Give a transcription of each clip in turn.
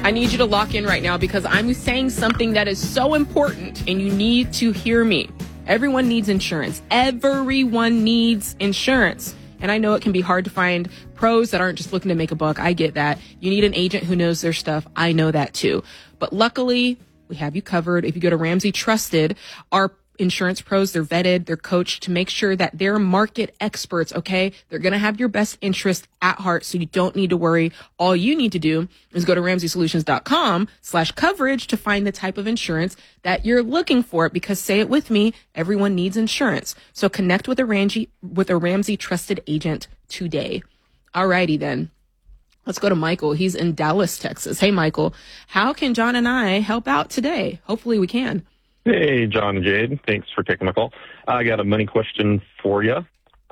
I need you to lock in right now because I'm saying something that is so important and you need to hear me. Everyone needs insurance. Everyone needs insurance. And I know it can be hard to find pros that aren't just looking to make a buck. I get that. You need an agent who knows their stuff. I know that too. But luckily, we have you covered. If you go to Ramsey Trusted, our insurance pros, they're vetted, they're coached to make sure that they're market experts, okay? They're going to have your best interest at heart, so you don't need to worry. All you need to do is go to RamseySolutions.com/coverage to find the type of insurance that you're looking for, because say it with me, everyone needs insurance. So connect with a Ramsey trusted agent today. Alrighty then. Let's go to Michael. He's in Dallas, Texas. Hey, Michael, how can John and I help out today? Hopefully we can. Hey, John and Jade. Thanks for taking my call. I got a money question for you.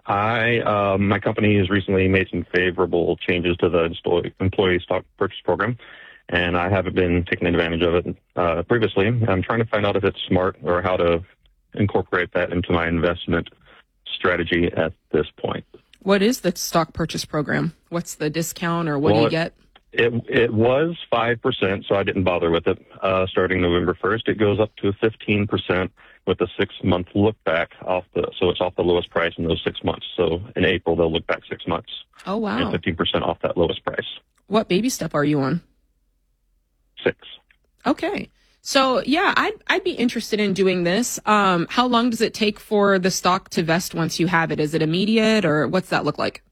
My company has recently made some favorable changes to the employee stock purchase program, and I haven't been taking advantage of it previously. I'm trying to find out if it's smart or how to incorporate that into my investment strategy at this point. What is the stock purchase program? What's the discount, or what do you get? It was 5%, so I didn't bother with it. Starting November 1st, it goes up to 15% with a 6-month look back so it's off the lowest price in those 6 months. So in April, they'll look back 6 months. Oh, wow. And 15% off that lowest price. What baby step are you on? 6. Okay. So yeah, I'd be interested in doing this. How long does it take for the stock to vest once you have it? Is it immediate, or what's that look like?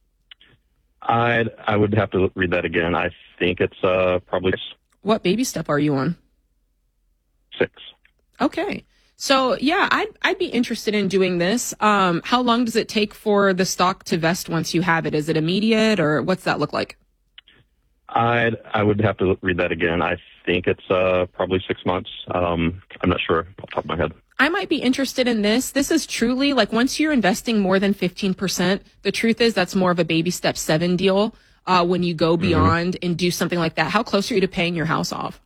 I would have to read that again. I think it's probably 6. What baby step are you on? 6. Okay. So yeah, I'd be interested in doing this. How long does it take for the stock to vest once you have it? Is it immediate, or what's that look like? I would have to read that again. I think it's probably 6 months. I'm not sure off the top of my head. I might be interested in this. This is truly like, once you're investing more than 15%, the truth is that's more of a baby step 7 deal. When you go beyond and do something like that, how close are you to paying your house off?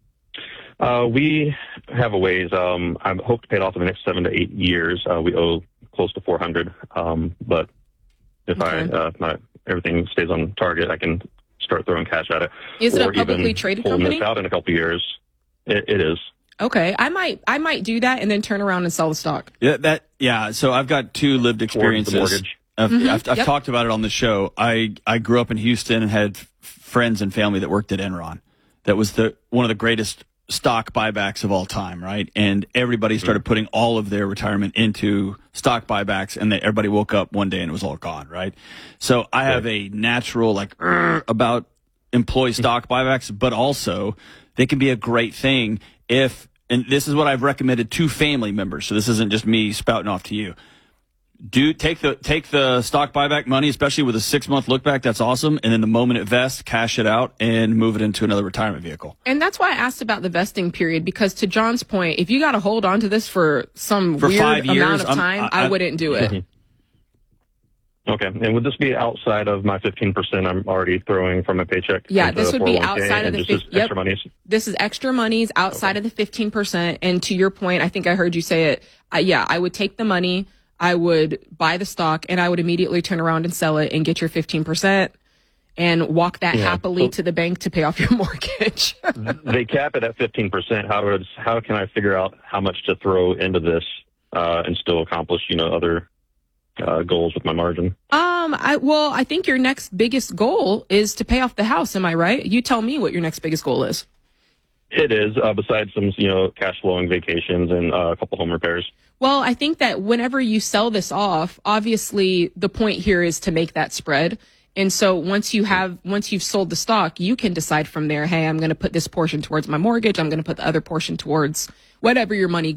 We have a ways. I hope to pay it off in the next 7 to 8 years. We owe close to $400. But if everything stays on target, I can start throwing cash at it. Is it a publicly traded company? This out in a couple of years. It is. Okay, I might do that and then turn around and sell the stock. Yeah. So I've got 2 lived experiences. I've talked about it on the show. I grew up in Houston and had friends and family that worked at Enron. That was one of the greatest stock buybacks of all time, right? And everybody started putting all of their retirement into stock buybacks, and everybody woke up one day and it was all gone, right? So I have a natural about employee stock buybacks, but also they can be a great thing and this is what I've recommended to family members. So this isn't just me spouting off to you. Take the stock buyback money, especially with a 6-month look back. That's awesome. And then the moment it vests, cash it out and move it into another retirement vehicle. And that's why I asked about the vesting period, because to John's point, if you got to hold on to this for some weird 5 years, amount of time, I wouldn't do it. Okay. And would this be outside of my 15% I'm already throwing from my paycheck? Yeah, this would be outside of the 15%. Extra monies? This is extra monies outside of the 15%. And to your point, I think I heard you say it. I would take the money, I would buy the stock, and I would immediately turn around and sell it and get your 15% and walk that happily to the bank to pay off your mortgage. They cap it at 15%. How can I figure out how much to throw into this and still accomplish, other goals with my margin? I think your next biggest goal is to pay off the house. Am I right? You tell me what your next biggest goal is. It is, besides some, cash flowing vacations and a couple home repairs. Well, I think that whenever you sell this off, obviously the point here is to make that spread. And so once you've sold the stock, you can decide from there, hey, I'm going to put this portion towards my mortgage. I'm going to put the other portion towards whatever your money